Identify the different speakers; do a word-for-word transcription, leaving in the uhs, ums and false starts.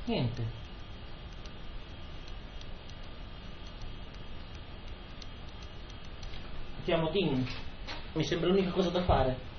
Speaker 1: Niente. Chiamo Tim. Mi sembra l'unica cosa da fare.